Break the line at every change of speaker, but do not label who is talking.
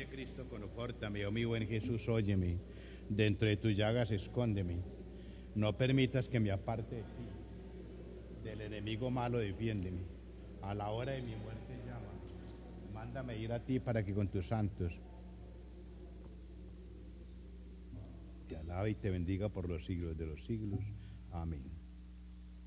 Cristo, confórtame, oh mi buen Jesús, óyeme. Dentro de tus llagas, escóndeme. No permitas que me aparte de ti. Del enemigo malo, defiéndeme. A la hora de mi muerte, llama. Mándame ir a ti para que con tus santos te alabe y te bendiga por los siglos de los siglos. Amén.